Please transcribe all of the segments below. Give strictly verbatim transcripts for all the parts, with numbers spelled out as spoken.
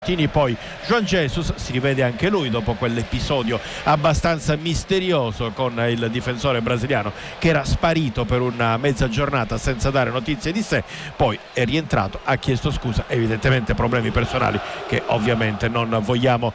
Poi Juan Jesus si rivede anche lui dopo quell'episodio abbastanza misterioso con il difensore brasiliano che era sparito per una mezza giornata senza dare notizie di sé, poi è rientrato, ha chiesto scusa, evidentemente problemi personali che ovviamente non vogliamo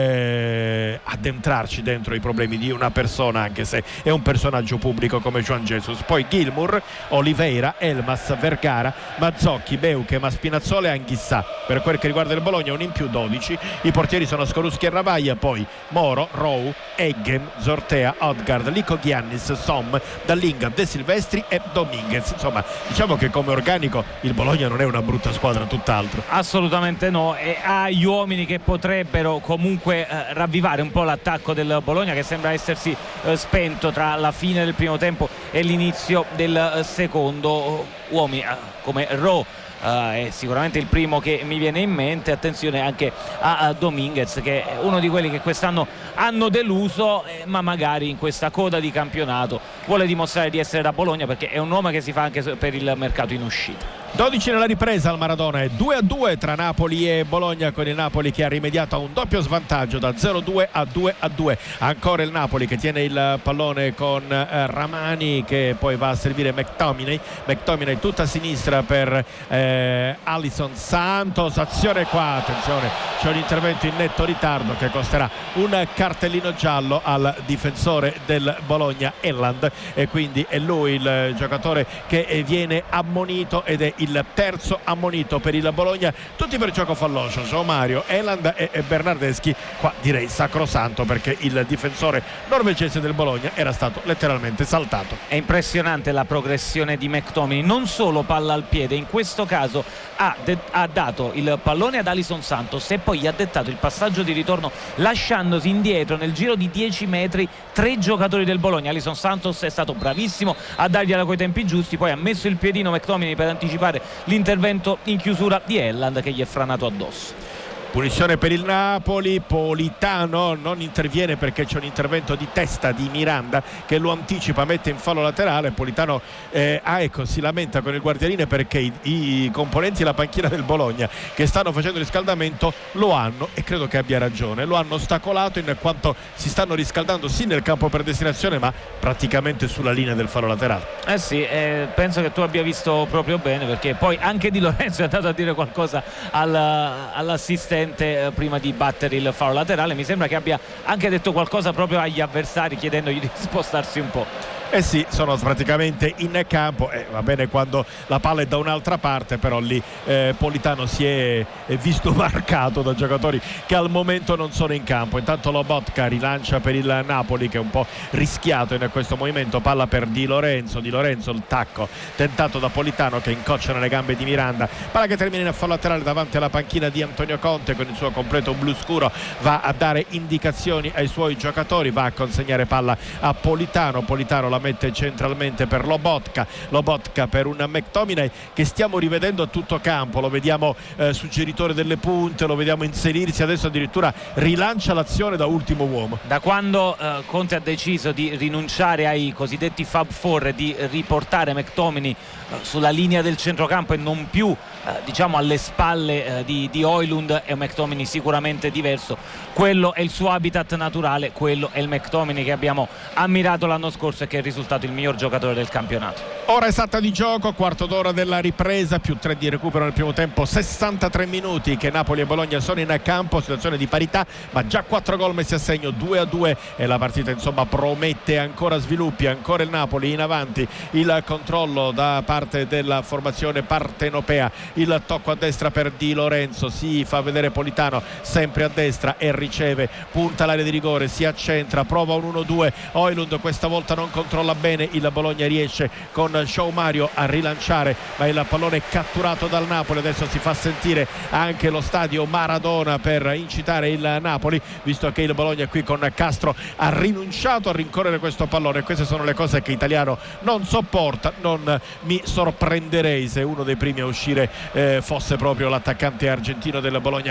eh, addentrarci dentro i problemi di una persona, anche se è un personaggio pubblico come Juan Jesus. Poi Gilmour, Oliveira, Elmas, Vergara, Mazzocchi, Beuche, Spinazzola e Anghissà. Per quel che riguarda il Bologna un in più dodici, i portieri sono Skorupski e Ravaglia, poi Moro, Rou, Eggem, Zortea, Odgaard, Lico Giannis, Som, Dallinga, De Silvestri e Dominguez. Insomma, diciamo che come organico il Bologna non è una brutta squadra, tutt'altro. Assolutamente no, e ha gli uomini che potrebbero comunque eh, ravvivare un po' l'attacco del Bologna, che sembra essersi eh, spento tra la fine del primo tempo e l'inizio del eh, secondo. Uomini eh, come Rou Uh, è sicuramente il primo che mi viene in mente. Attenzione anche a, a Dominguez, che è uno di quelli che quest'anno hanno deluso, eh, ma magari in questa coda di campionato vuole dimostrare di essere da Bologna, perché è un nome che si fa anche per il mercato in uscita. dodici nella ripresa al Maradona, è due a due tra Napoli e Bologna, con il Napoli che ha rimediato a un doppio svantaggio da zero a due a due a due. Ancora il Napoli che tiene il pallone con eh, Ramani, che poi va a servire McTominay. McTominay tutta a sinistra per eh, Alisson Santos. Azione qua, attenzione, c'è un intervento in netto ritardo che costerà un cartellino giallo al difensore del Bologna, Elland, e quindi è lui il giocatore che viene ammonito ed è il terzo ammonito per il Bologna, tutti per gioco falloso. João Mario, Elland e, e Bernardeschi. Qua direi sacrosanto, perché il difensore norvegese del Bologna era stato letteralmente saltato. È impressionante la progressione di McTominay, non solo palla al piede, in questo caso ha, de- ha dato il pallone ad Alisson Santos e poi gli ha dettato il passaggio di ritorno, lasciandosi indietro nel giro di dieci metri tre giocatori del Bologna. Alisson Santos è stato bravissimo a dargliela coi tempi giusti, poi ha messo il piedino McTominay per anticipare l'intervento in chiusura di Elland, che gli è franato addosso. Punizione per il Napoli. Politano non interviene perché c'è un intervento di testa di Miranda che lo anticipa, mette in fallo laterale. Politano eh, ah, ecco, si lamenta con il guardialine perché i, i componenti della panchina del Bologna che stanno facendo riscaldamento lo hanno, e credo che abbia ragione, lo hanno ostacolato in quanto si stanno riscaldando sì nel campo per destinazione, ma praticamente sulla linea del fallo laterale. Eh sì, eh, penso che tu abbia visto proprio bene, perché poi anche Di Lorenzo è andato a dire qualcosa al, all'assistente prima di battere il fallo laterale. Mi sembra che abbia anche detto qualcosa proprio agli avversari, chiedendogli di spostarsi un po'. Eh sì, sono praticamente in campo, eh, va bene quando la palla è da un'altra parte, però lì eh, Politano si è, è visto marcato da giocatori che al momento non sono in campo. Intanto Lobotka rilancia per il Napoli, che è un po' rischiato in questo movimento, palla per Di Lorenzo. Di Lorenzo, il tacco tentato da Politano che incoccia nelle gambe di Miranda, palla che termina in fallo laterale davanti alla panchina di Antonio Conte, con il suo completo blu scuro va a dare indicazioni ai suoi giocatori, va a consegnare palla a Politano. Politano la mette centralmente per Lobotka. Lobotka per un McTominay che stiamo rivedendo a tutto campo, lo vediamo eh, suggeritore delle punte, lo vediamo inserirsi, adesso addirittura rilancia l'azione da ultimo uomo. Da quando eh, Conte ha deciso di rinunciare ai cosiddetti Fab Four e di riportare McTominay eh, sulla linea del centrocampo e non più eh, diciamo alle spalle eh, di, di Højlund, è un McTominay sicuramente diverso. Quello è il suo habitat naturale, quello è il McTominay che abbiamo ammirato l'anno scorso e che è risultato il miglior giocatore del campionato. Ora esatta di gioco, quarto d'ora della ripresa, più tre di recupero nel primo tempo, sessantatré minuti che Napoli e Bologna sono in campo, situazione di parità, ma già quattro gol messi a segno, due a due, e la partita insomma promette ancora sviluppi, ancora il Napoli in avanti, il controllo da parte della formazione partenopea, il tocco a destra per Di Lorenzo, si fa vedere Politano sempre a destra e riceve, punta l'area di rigore, si accentra, prova un uno due, Højlund questa volta non controlla bene, il Bologna riesce con João Mario a rilanciare, ma il pallone è catturato dal Napoli. Adesso si fa sentire anche lo stadio Maradona per incitare il Napoli, visto che il Bologna qui con Castro ha rinunciato a rincorrere questo pallone. Queste sono le cose che Italiano non sopporta. Non mi sorprenderei se uno dei primi a uscire eh, fosse proprio l'attaccante argentino del Bologna,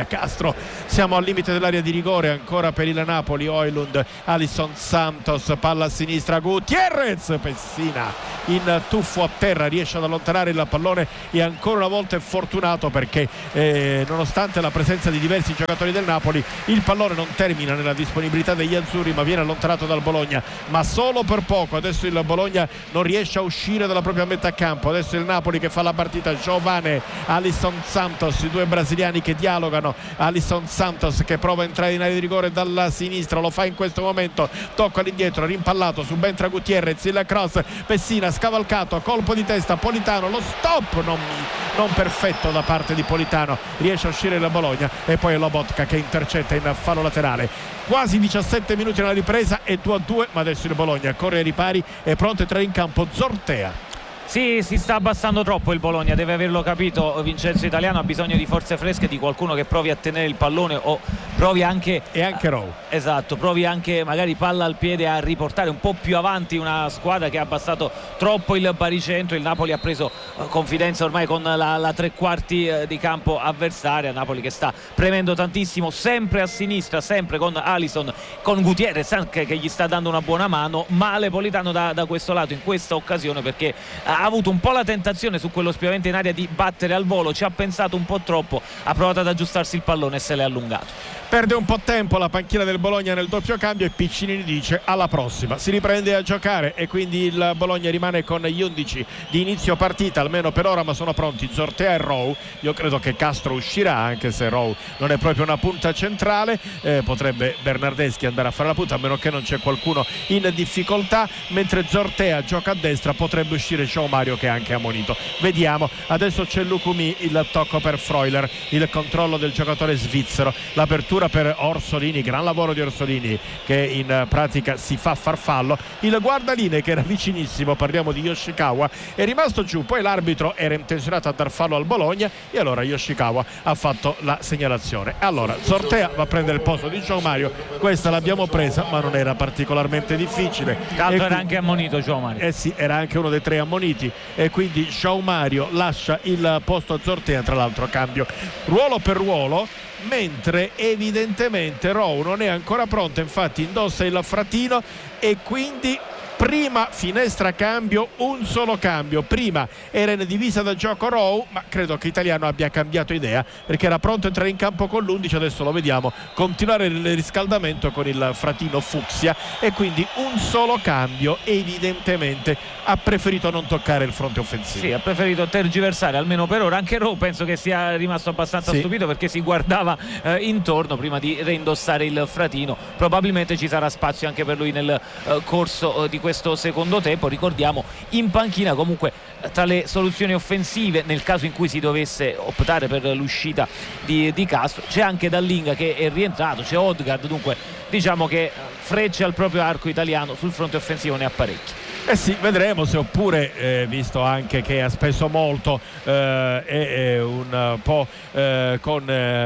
Castro. Siamo al limite dell'area di rigore ancora per il Napoli. Højlund, Alisson Santos, palla a sinistra, Gutierrez, Pessina in tuffo a terra, riesce ad allontanare il pallone e ancora una volta è fortunato perché eh, nonostante la presenza di diversi giocatori del Napoli il pallone non termina nella disponibilità degli azzurri ma viene allontanato dal Bologna, ma solo per poco. Adesso il Bologna non riesce a uscire dalla propria metà campo, adesso il Napoli che fa la partita. Giovane, Alisson Santos, i due brasiliani che dialogano. Alisson Santos che prova a entrare in area di rigore dalla sinistra, lo fa in questo momento, tocca all'indietro, rimpallato, subentra Gutierrez, il cross, Pessina scavalcato, colpo di testa, Politano, lo stop non, non perfetto da parte di Politano, riesce a uscire il Bologna e poi Lobotka che intercetta in fallo laterale. Quasi diciassette minuti nella ripresa e due a due, ma adesso il Bologna corre ai ripari, è pronto a entrare in campo Zortea. Sì, si sta abbassando troppo il Bologna, deve averlo capito Vincenzo Italiano, ha bisogno di forze fresche, di qualcuno che provi a tenere il pallone o provi anche e anche Rowe. Esatto, provi anche magari palla al piede a riportare un po' più avanti una squadra che ha abbassato troppo il baricentro. Il Napoli ha preso confidenza ormai con la, la tre quarti di campo avversaria. Napoli che sta premendo tantissimo, sempre a sinistra, sempre con Alisson, con Gutierrez anche che gli sta dando una buona mano. Male Politano da, da questo lato in questa occasione perché ha avuto un po' la tentazione su quello spiovente in aria di battere al volo, ci ha pensato un po' troppo, ha provato ad aggiustarsi il pallone e se l'è allungato. Perde un po' tempo la panchina del Bologna nel doppio cambio e Piccinini dice alla prossima. Si riprende a giocare e quindi il Bologna rimane con gli undici di inizio partita, almeno per ora, ma sono pronti Zortea e Rowe. Io credo che Castro uscirà, anche se Rowe non è proprio una punta centrale, eh, potrebbe Bernardeschi andare a fare la punta a meno che non c'è qualcuno in difficoltà, mentre Zortea gioca a destra, potrebbe uscire João Mario che è anche ammonito. Vediamo, adesso c'è Lucumi, il tocco per Freuler, il controllo del giocatore svizzero, l'apertura per Orsolini, gran lavoro di Orsolini che in pratica si fa farfallo. Il guardaline che era vicinissimo, parliamo di Yoshikawa, è rimasto giù, poi l'arbitro era intenzionato a dar fallo al Bologna e allora Yoshikawa ha fatto la segnalazione. Allora Zortea va a prendere il posto di João Mario, questa l'abbiamo presa ma non era particolarmente difficile. Tanto era qui... anche ammonito João Mario. Eh sì, era anche uno dei tre ammoniti e quindi João Mario lascia il posto a Zortea, tra l'altro cambio ruolo per ruolo, mentre evidentemente Rowe non è ancora pronto, infatti indossa il fratino e quindi prima finestra cambio, un solo cambio. Prima era in divisa da gioco Rowe, ma credo che Italiano abbia cambiato idea perché era pronto a entrare in campo con l'undici, adesso lo vediamo continuare il riscaldamento con il fratino fucsia e quindi un solo cambio. Evidentemente ha preferito non toccare il fronte offensivo. Sì, ha preferito tergiversare almeno per ora. Anche Rowe penso che sia rimasto abbastanza sì. stupito perché si guardava eh, intorno prima di reindossare il fratino. Probabilmente ci sarà spazio anche per lui nel eh, corso eh, di questo secondo tempo. Ricordiamo in panchina comunque tra le soluzioni offensive nel caso in cui si dovesse optare per l'uscita di, di Castro c'è anche Dallinga che è rientrato, c'è Odegaard, dunque diciamo che frecce al proprio arco italiano sul fronte offensivo ne ha parecchi. Eh sì, vedremo se oppure, eh, visto anche che ha speso molto eh, è un po' eh, con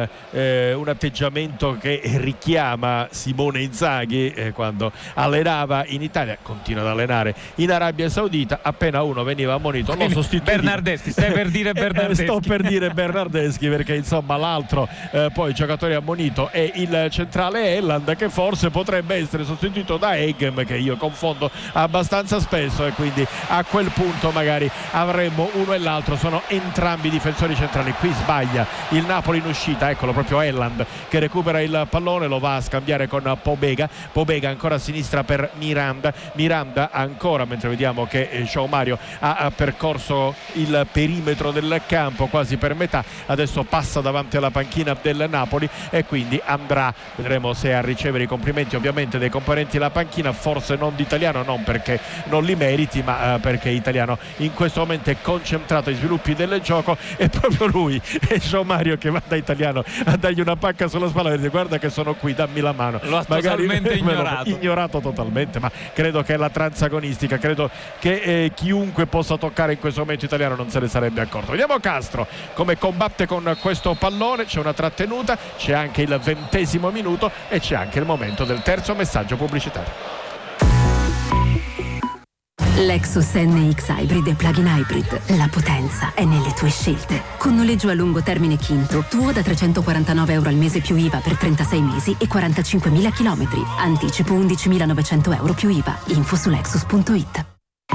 eh, un atteggiamento che richiama Simone Inzaghi eh, quando allenava in Italia, continua ad allenare in Arabia Saudita, appena uno veniva ammonito lo sostituiva. Bernardeschi, stai per dire Bernardeschi. Eh, sto per dire Bernardeschi perché insomma l'altro eh, poi giocatore ammonito è il centrale Elland, che forse potrebbe essere sostituito da Egem, che io confondo abbastanza spesso, e quindi a quel punto magari avremmo uno e l'altro, sono entrambi difensori centrali. Qui sbaglia il Napoli in uscita, eccolo proprio Elland che recupera il pallone, lo va a scambiare con Pobega, Pobega ancora a sinistra per Miranda, Miranda ancora, mentre vediamo che João Mario ha, ha percorso il perimetro del campo quasi per metà, adesso passa davanti alla panchina del Napoli e quindi andrà, vedremo se a ricevere i complimenti ovviamente dei componenti della panchina, forse non di Italiano, non perché non li meriti ma eh, perché Italiano in questo momento è concentrato ai sviluppi del gioco, e proprio lui è João Mario che va da Italiano a dargli una pacca sulla spalla e dice guarda che sono qui, dammi la mano. Lo ha magari totalmente ignorato ignorato totalmente, ma credo che è la transagonistica, credo che eh, chiunque possa toccare in questo momento Italiano non se ne sarebbe accorto. Vediamo Castro come combatte con questo pallone, c'è una trattenuta, c'è anche il ventesimo minuto e c'è anche il momento del terzo messaggio pubblicitario. Lexus N X Hybrid e Plug-in Hybrid. La potenza è nelle tue scelte. Con noleggio a lungo termine Kinto, tuo da trecentoquarantanove euro al mese più I V A per trentasei mesi e quarantacinquemila chilometri. Anticipo undicimilanovecento euro più I V A. Info su lexus punto it.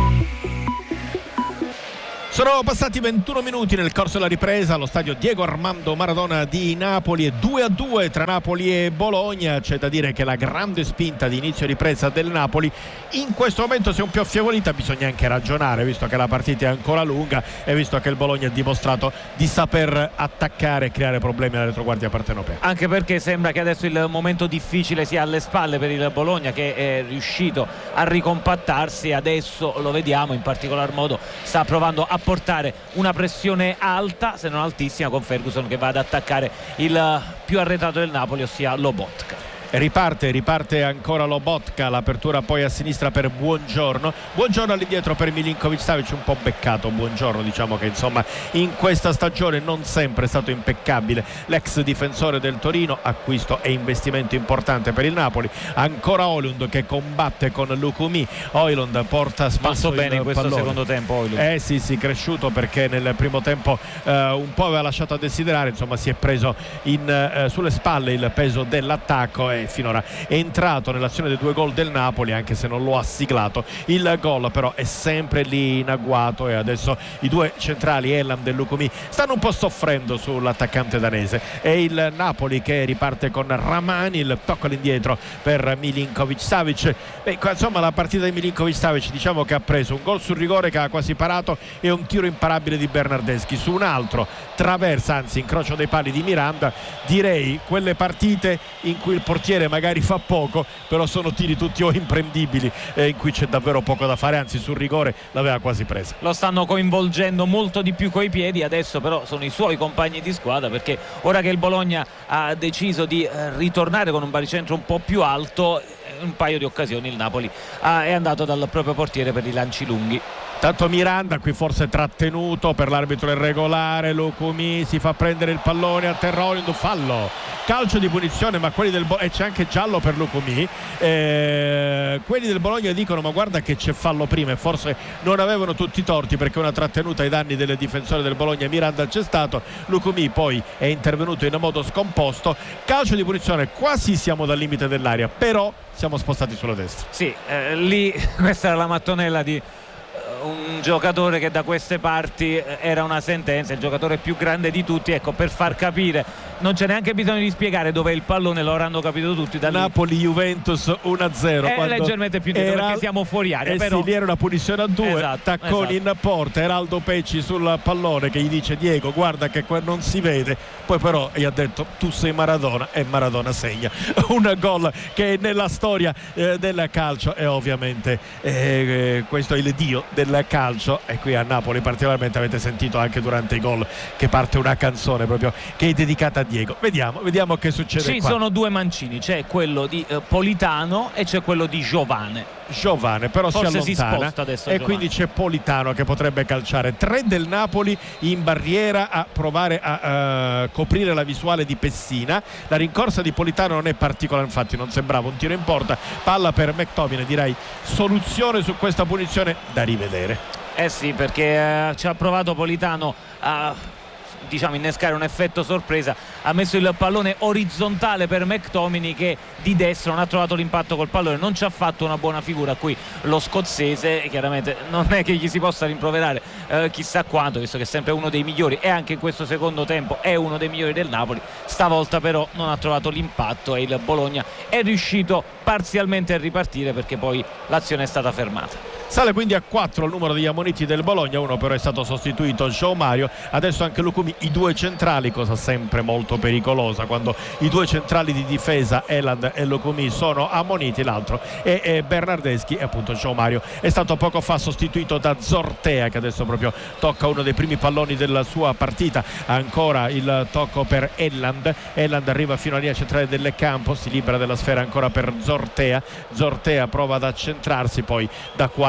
Sono passati ventuno minuti nel corso della ripresa allo stadio Diego Armando Maradona di Napoli, e due a due tra Napoli e Bologna. C'è da dire che la grande spinta di inizio ripresa del Napoli in questo momento si è un più affievolita. Bisogna anche ragionare, visto che la partita è ancora lunga e visto che il Bologna ha dimostrato di saper attaccare e creare problemi alla retroguardia partenopea. Anche perché sembra che adesso il momento difficile sia alle spalle per il Bologna, che è riuscito a ricompattarsi. Adesso lo vediamo, in particolar modo sta provando a portare una pressione alta, se non altissima, con Ferguson che va ad attaccare il più arretrato del Napoli, ossia Lobotka. Riparte, riparte ancora Lobotka, l'apertura poi a sinistra per Buongiorno, Buongiorno all'indietro per Milinkovic Savic, un po' beccato Buongiorno, diciamo che insomma in questa stagione non sempre è stato impeccabile l'ex difensore del Torino. Acquisto e investimento importante per il Napoli. Ancora Højlund che combatte con Lukumi, Højlund porta spasso bene in questo pallone. Secondo tempo Højlund. Eh sì sì, cresciuto, perché nel primo tempo eh, un po' aveva lasciato a desiderare, insomma si è preso in, eh, sulle spalle il peso dell'attacco, e finora è entrato nell'azione dei due gol del Napoli, anche se non lo ha siglato. Il gol però è sempre lì in agguato, e adesso i due centrali Elam e Lukumi stanno un po' soffrendo sull'attaccante danese. E il Napoli che riparte con Ramani, il tocco all'indietro per Milinkovic Savic. Beh, insomma la partita di Milinkovic Savic, diciamo che ha preso un gol sul rigore che ha quasi parato e un tiro imparabile di Bernardeschi su un altro traversa, anzi incrocio dei pali di Miranda. Direi quelle partite in cui il portiere magari fa poco, però sono tiri tutti o imprendibili, eh, in cui c'è davvero poco da fare, anzi sul rigore l'aveva quasi presa. Lo stanno coinvolgendo molto di più coi piedi, adesso però sono i suoi compagni di squadra, perché ora che il Bologna ha deciso di eh, ritornare con un baricentro un po' più alto, un paio di occasioni il Napoli ah, è andato dal proprio portiere per i lanci lunghi. Tanto Miranda qui forse trattenuto, per l'arbitro irregolare. Lukumi si fa prendere il pallone a terra, Højlund, fallo, calcio di punizione, ma quelli del Bo- e c'è anche giallo per Lukumi. Eh, quelli del Bologna dicono ma guarda che c'è fallo prima, e forse non avevano tutti i torti, perché una trattenuta ai danni del difensore del Bologna Miranda c'è stato. Lukumi poi è intervenuto in modo scomposto, calcio di punizione, quasi siamo dal limite dell'area, però siamo spostati sulla destra. Sì, eh, lì questa era la mattonella di un giocatore che da queste parti era una sentenza, il giocatore più grande di tutti. Ecco, per far capire, non c'è neanche bisogno di spiegare dove è il pallone, lo avranno capito tutti. Da Napoli-Juventus uno a zero, è leggermente più indietro, perché siamo fuori area, eh però sì, lì era una punizione a due. Esatto, tacconi esatto. in porta, Eraldo Pecci sul pallone che gli dice Diego guarda che qua non si vede, poi però gli ha detto tu sei Maradona, e Maradona segna un gol che nella storia eh, del calcio è ovviamente eh, questo è il dio del calcio. E qui a Napoli particolarmente avete sentito anche durante i gol che parte una canzone proprio che è dedicata a Diego. Vediamo, vediamo che succede. Ci qua. sono due mancini, c'è quello di eh, Politano e c'è quello di Giovane. Giovane però Forse si allontana si sposta adesso, e Giovane. quindi c'è Politano che potrebbe calciare. Tre del Napoli in barriera a provare a uh, coprire la visuale di Pessina. La rincorsa di Politano non è particolare, infatti non sembrava un tiro in porta. Palla per McTominay, direi soluzione su questa punizione da rivedere. Eh sì, perché eh, ci ha provato Politano a diciamo innescare un effetto sorpresa, ha messo il pallone orizzontale per McTominay, che di destra non ha trovato l'impatto col pallone, non ci ha fatto una buona figura qui lo scozzese. Chiaramente non è che gli si possa rimproverare eh, chissà quanto, visto che è sempre uno dei migliori, e anche in questo secondo tempo è uno dei migliori del Napoli. Stavolta però non ha trovato l'impatto e il Bologna è riuscito parzialmente a ripartire, perché poi l'azione è stata fermata. Sale quindi a quattro il numero degli ammoniti del Bologna, uno però è stato sostituito, João Mario. Adesso anche Lukumi, i due centrali, cosa sempre molto pericolosa quando i due centrali di difesa Eland e Lukumi sono ammoniti. L'altro è, è Bernardeschi, e appunto João Mario è stato poco fa sostituito da Zortea, che adesso proprio tocca uno dei primi palloni della sua partita. Ancora il tocco per Eland, Eland arriva fino alla linea centrale del campo, si libera della sfera ancora per Zortea, Zortea prova ad accentrarsi, poi da quaranta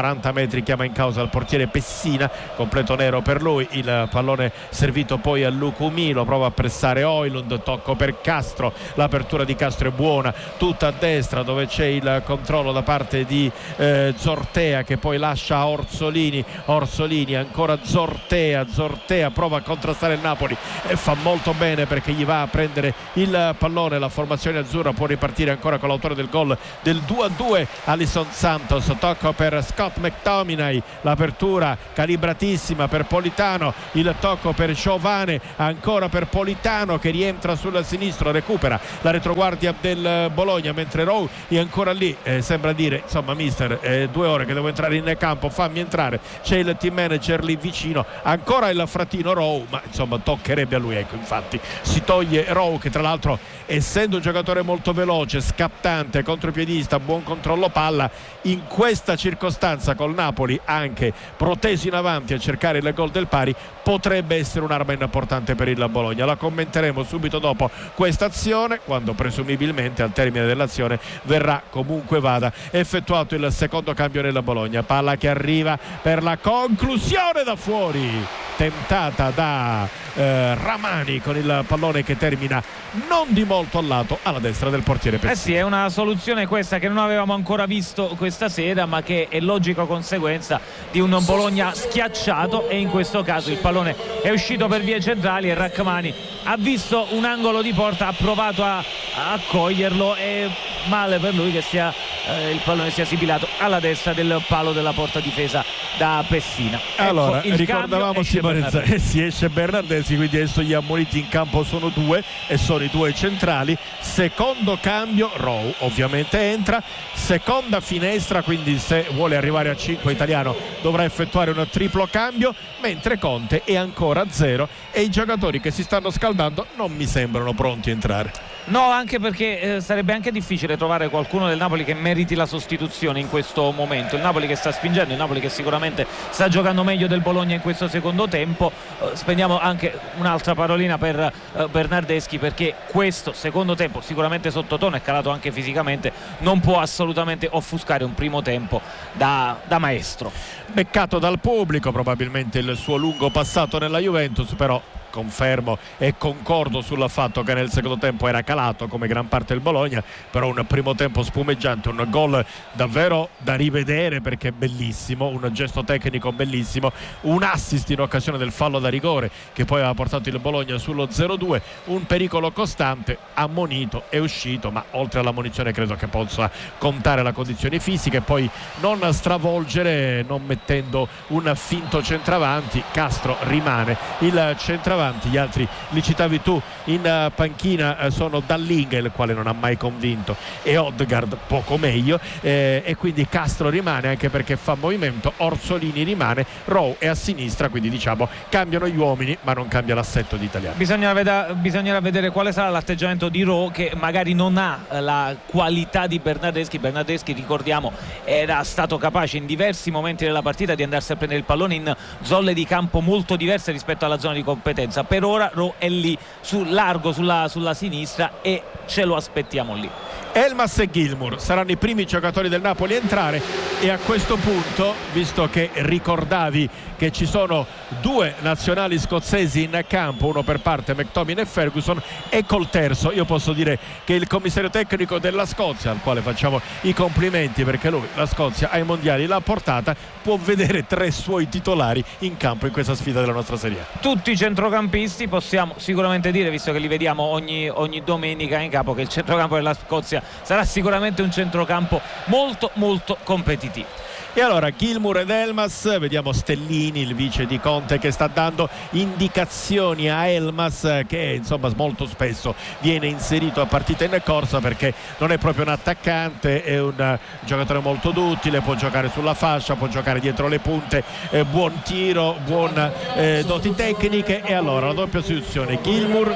quaranta metri chiama in causa il portiere Pessina, completo nero per lui. Il pallone servito poi a Lucumi, lo prova a pressare Højlund, tocco per Castro, l'apertura di Castro è buona, tutta a destra dove c'è il controllo da parte di eh, Zortea, che poi lascia Orsolini. Orsolini ancora Zortea, Zortea prova a contrastare il Napoli e fa molto bene perché gli va a prendere il pallone. La formazione azzurra può ripartire ancora con l'autore del gol del due a due, Alisson Santos. Tocco per Scott McTominay, l'apertura calibratissima per Politano, il tocco per Giovane, ancora per Politano che rientra sul sinistro, recupera la retroguardia del Bologna, mentre Rowe è ancora lì, eh, sembra dire insomma mister, eh, due ore che devo entrare in campo, fammi entrare. C'è il team manager lì vicino, ancora il fratino Rowe, ma insomma toccherebbe a lui, ecco, infatti si toglie Rowe, che tra l'altro essendo un giocatore molto veloce, scattante, contropiedista, buon controllo palla, in questa circostanza col Napoli anche proteso in avanti a cercare il gol del pari potrebbe essere un'arma importante per il Bologna. La commenteremo subito dopo questa azione, quando presumibilmente al termine dell'azione verrà comunque vada effettuato il secondo cambio nella Bologna. Palla che arriva per la conclusione da fuori, tentata da eh, Ramani con il pallone che termina non di molto al lato, alla destra del portiere Pessina. Eh sì, è una soluzione questa che non avevamo ancora visto questa sera, ma che è logica conseguenza di un Bologna schiacciato, e in questo caso il pallone è uscito per vie centrali e Rachmani ha visto un angolo di porta, ha provato a, a coglierlo, e male per lui che sia, eh, il pallone sia sibilato alla destra del palo della porta difesa da Pessina. Allora, ecco, ricordavamo Simonezza, e si esce Bernardeschi, quindi adesso gli ammoniti in campo sono due e sono i due centrali. Secondo cambio, Rowe ovviamente entra, seconda finestra, quindi se vuole arrivare a cinque Italiano dovrà effettuare un triplo cambio, mentre Conte è ancora a zero e i giocatori che si stanno scaldando non mi sembrano pronti a entrare. No, anche perché eh, sarebbe anche difficile trovare qualcuno del Napoli che meriti la sostituzione in questo momento. Il Napoli che sta spingendo, il Napoli che sicuramente sta giocando meglio del Bologna in questo secondo tempo. Eh, spendiamo anche un'altra parolina per eh, Bernardeschi, perché questo secondo tempo, sicuramente sottotono e calato anche fisicamente, non può assolutamente offuscare un primo tempo da, da maestro. Beccato dal pubblico, probabilmente il suo lungo passato nella Juventus, però confermo e concordo sul fatto che nel secondo tempo era calato come gran parte del Bologna, però un primo tempo spumeggiante, un gol davvero da rivedere perché è bellissimo, un gesto tecnico bellissimo, un assist in occasione del fallo da rigore che poi aveva portato il Bologna sullo zero due, un pericolo costante, ammonito, è uscito, ma oltre all'ammonizione credo che possa contare la condizione fisica e poi non stravolgere non mettendo un finto centravanti. Castro rimane il centravanti, gli altri li citavi tu in panchina, sono Dallinga, il quale non ha mai convinto, e Odegaard poco meglio, eh, e quindi Castro rimane anche perché fa movimento, Orsolini rimane, Rowe è a sinistra, quindi diciamo cambiano gli uomini ma non cambia l'assetto di Italiano. Bisogna veda- bisognerà vedere quale sarà l'atteggiamento di Rowe, che magari non ha la qualità di Bernardeschi. Bernardeschi, ricordiamo, era stato capace in diversi momenti della partita di andarsi a prendere il pallone in zolle di campo molto diverse rispetto alla zona di competenza. Per ora Rowe è lì sul largo sulla, sulla sinistra e ce lo aspettiamo lì. Elmas e Gilmour saranno i primi giocatori del Napoli a entrare, e a questo punto, visto che ricordavi che ci sono due nazionali scozzesi in campo, uno per parte, McTominay e Ferguson, e col terzo io posso dire che il commissario tecnico della Scozia, al quale facciamo i complimenti perché lui la Scozia ai mondiali l'ha portata, può vedere tre suoi titolari in campo in questa sfida della nostra Serie A. Tutti centrocampisti, possiamo sicuramente dire, visto che li vediamo ogni, ogni domenica in campo, che il centrocampo della Scozia sarà sicuramente un centrocampo molto molto competitivo. E allora Gilmour ed Elmas, vediamo Stellini, il vice di Conte, che sta dando indicazioni a Elmas, che insomma molto spesso viene inserito a partita in corsa perché non è proprio un attaccante, è un giocatore molto duttile, può giocare sulla fascia, può giocare dietro le punte, eh, buon tiro, buone eh, doti tecniche. E allora la doppia sostituzione, Gilmour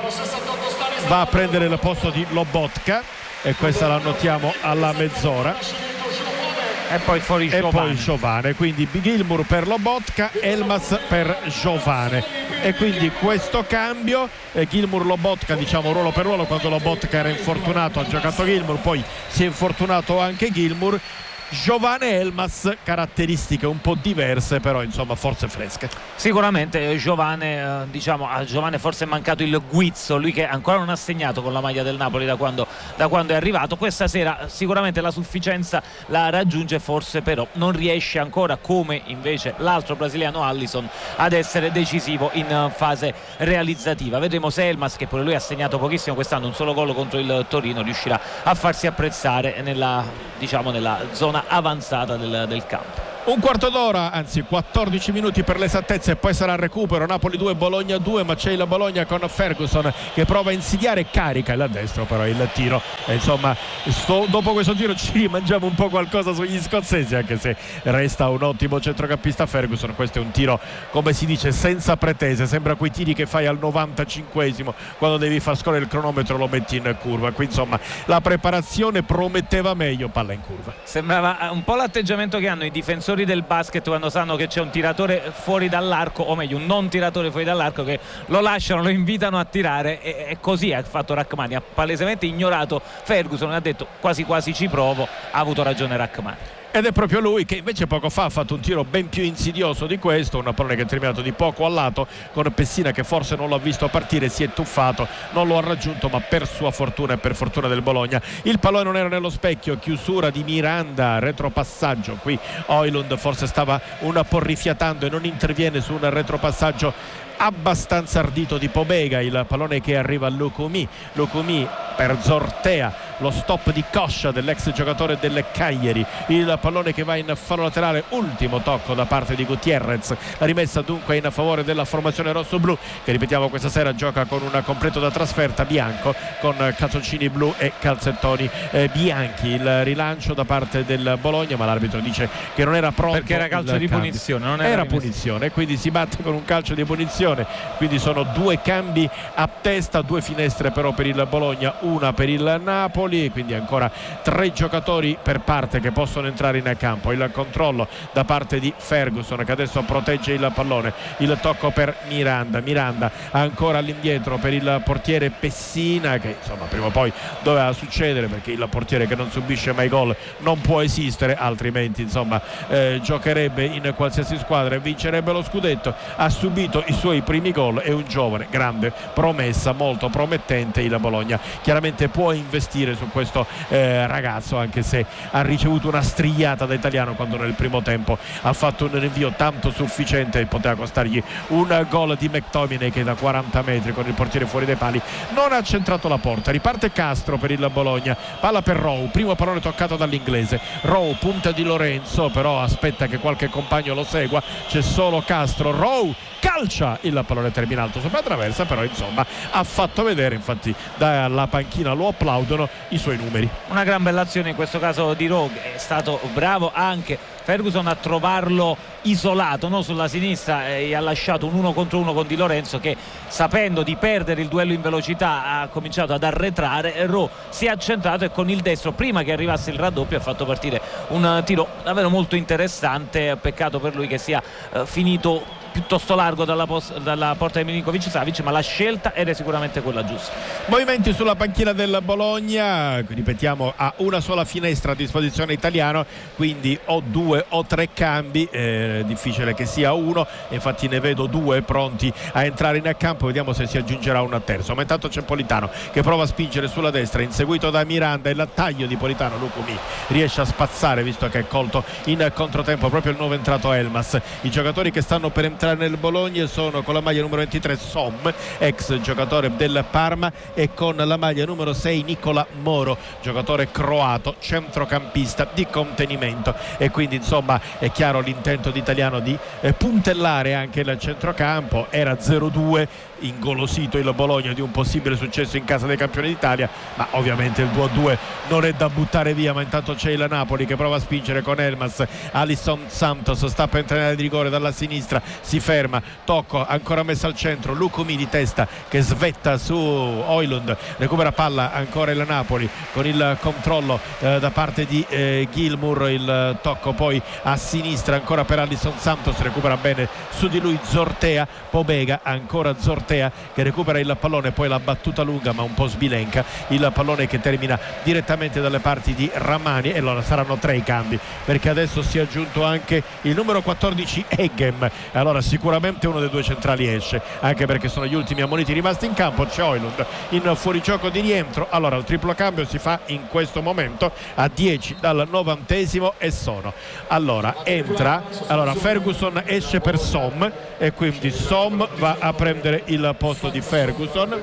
va a prendere il posto di Lobotka, e questa la notiamo alla mezz'ora, e poi fuori e Giovane. poi Giovane, quindi Gilmour per Lobotka, Elmas per Giovane, e quindi questo cambio, eh, Gilmour Lobotka, diciamo ruolo per ruolo. Quando Lobotka era infortunato ha giocato Gilmour, poi si è infortunato anche Gilmour. Giovane Elmas, caratteristiche un po' diverse, però insomma forze fresche. Sicuramente Giovane, diciamo, a Giovane forse è mancato il guizzo, lui che ancora non ha segnato con la maglia del Napoli da quando, da quando è arrivato. Questa sera sicuramente la sufficienza la raggiunge, forse però non riesce ancora, come invece l'altro brasiliano Alisson, ad essere decisivo in fase realizzativa. Vedremo se Elmas, che pure lui ha segnato pochissimo quest'anno, un solo gol contro il Torino, riuscirà a farsi apprezzare nella, diciamo, nella zona avanzata del, del campo. Un quarto d'ora, anzi quattordici minuti per l'esattezza, e poi sarà recupero. Napoli due, Bologna due, ma c'è il Bologna con Ferguson che prova a insidiare e carica là destro, però il tiro, e insomma sto, dopo questo tiro ci rimangiamo un po' qualcosa sugli scozzesi, anche se resta un ottimo centrocampista Ferguson. Questo è un tiro, come si dice, senza pretese, sembra quei tiri che fai al novantacinquesimo quando devi far scorrere il cronometro, lo metti in curva. Qui insomma la preparazione prometteva meglio, palla in curva. Sembrava un po' l'atteggiamento che hanno i difensori del basket quando sanno che c'è un tiratore fuori dall'arco, o meglio un non tiratore fuori dall'arco, che lo lasciano, lo invitano a tirare, e, e così ha fatto Rachmani, ha palesemente ignorato Ferguson e ha detto quasi quasi ci provo. Ha avuto ragione Rachmani. Ed è proprio lui che invece poco fa ha fatto un tiro ben più insidioso di questo, una pallone che è terminato di poco al lato, con Pessina che forse non l'ha visto partire, si è tuffato, non lo ha raggiunto, ma per sua fortuna e per fortuna del Bologna il pallone non era nello specchio. Chiusura di Miranda, retropassaggio, qui Højlund forse stava un po' rifiatando e non interviene su un retropassaggio abbastanza ardito di Pobega. Il pallone che arriva a Lukumi, Lukumi per Zortea, lo stop di coscia dell'ex giocatore del Cagliari, il pallone che va in fallo laterale, ultimo tocco da parte di Gutierrez, la rimessa dunque in favore della formazione rossoblu, che ripetiamo questa sera gioca con un completo da trasferta bianco, con calzoncini blu e calzettoni eh, bianchi. Il rilancio da parte del Bologna, ma l'arbitro dice che non era pronto, perché era calcio di cambio. punizione, non era, era punizione, quindi si batte con un calcio di punizione. Quindi sono due cambi a testa, due finestre però per il Bologna, una per il Napoli, quindi ancora tre giocatori per parte che possono entrare in campo. Il controllo da parte di Ferguson che adesso protegge il pallone, il tocco per Miranda, Miranda ancora all'indietro per il portiere Pessina, che insomma prima o poi doveva succedere, perché il portiere che non subisce mai gol non può esistere, altrimenti insomma eh, giocherebbe in qualsiasi squadra e vincerebbe lo scudetto. Ha subito i suoi primi gol, è un giovane, grande promessa, molto promettente il Bologna. Chiaramente può investire su questo eh, ragazzo, anche se ha ricevuto una strigliata da Italiano quando nel primo tempo ha fatto un rinvio tanto sufficiente e poteva costargli un gol di McTominay, che da quaranta metri con il portiere fuori dai pali non ha centrato la porta. Riparte Castro per il Bologna, palla per Rowe, primo pallone toccato dall'inglese. Rowe, punta di Lorenzo, però aspetta che qualche compagno lo segua, c'è solo Castro. Rowe calcia, il pallone termina alto sopra traversa, però insomma ha fatto vedere, infatti dalla panchina lo applaudono, i suoi numeri. Una gran bella azione in questo caso di Rowe, è stato bravo anche Ferguson a trovarlo isolato, no? Sulla sinistra e ha lasciato un uno contro uno con Di Lorenzo, che sapendo di perdere il duello in velocità ha cominciato ad arretrare. Rowe si è accentrato e con il destro, prima che arrivasse il raddoppio, ha fatto partire un tiro davvero molto interessante. Peccato per lui che sia eh, finito piuttosto largo dalla, pos- dalla porta di Milinkovic Savic, ma la scelta era sicuramente quella giusta. Movimenti sulla panchina del Bologna, ripetiamo, ha una sola finestra a disposizione Italiano, quindi o due o tre cambi, eh, difficile che sia uno, infatti ne vedo due pronti a entrare in campo, vediamo se si aggiungerà un terzo. Ma intanto c'è Politano che prova a spingere sulla destra, inseguito da Miranda, il taglio di Politano, Lukumi riesce a spazzare visto che è colto in controtempo proprio il nuovo entrato Elmas. I giocatori che stanno per entrare nel Bologna sono con la maglia numero ventitré Som, ex giocatore del Parma, e con la maglia numero sei Nicola Moro, giocatore croato, centrocampista di contenimento, e quindi insomma è chiaro l'intento di Italiano di eh, puntellare anche il centrocampo. Era zero due, ingolosito il Bologna di un possibile successo in casa dei campioni d'Italia, ma ovviamente il due a due non è da buttare via. Ma intanto c'è il Napoli che prova a spingere con Elmas, Alisson Santos sta per entrare di rigore dalla sinistra, si ferma, tocco ancora messo al centro, Lukumi di testa che svetta su Højlund, recupera palla ancora il Napoli con il controllo eh, da parte di eh, Gilmour, il tocco poi a sinistra ancora per Alisson Santos, recupera bene su di lui Zortea, Pobega, ancora Zortea Matea che recupera il pallone, poi la battuta lunga ma un po' sbilenca, il pallone che termina direttamente dalle parti di Ramani, e allora saranno tre i cambi perché adesso si è aggiunto anche il numero quattordici Eggem, e allora sicuramente uno dei due centrali esce, anche perché sono gli ultimi ammoniti rimasti in campo. C'è Højlund in fuorigioco di rientro, allora il triplo cambio si fa in questo momento a dieci dal novantesimo e sono allora entra allora Ferguson esce per Som e quindi Som va a prendere il posto di Ferguson,